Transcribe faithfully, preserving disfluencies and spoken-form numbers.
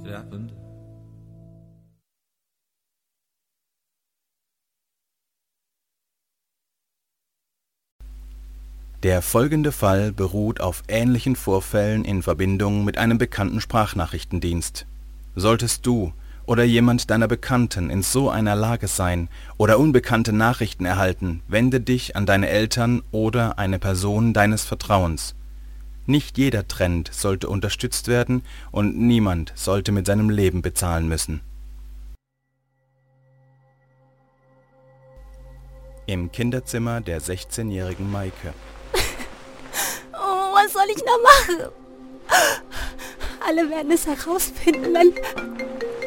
It happened. Der folgende Fall beruht auf ähnlichen Vorfällen in Verbindung mit einem bekannten Sprachnachrichtendienst. Solltest du oder jemand deiner Bekannten in so einer Lage sein oder unbekannte Nachrichten erhalten, wende dich an deine Eltern oder eine Person deines Vertrauens. Nicht jeder Trend sollte unterstützt werden und niemand sollte mit seinem Leben bezahlen müssen. Im Kinderzimmer der sechzehnjährigen Maike. Oh, was soll ich noch machen? Alle werden es herausfinden, wenn...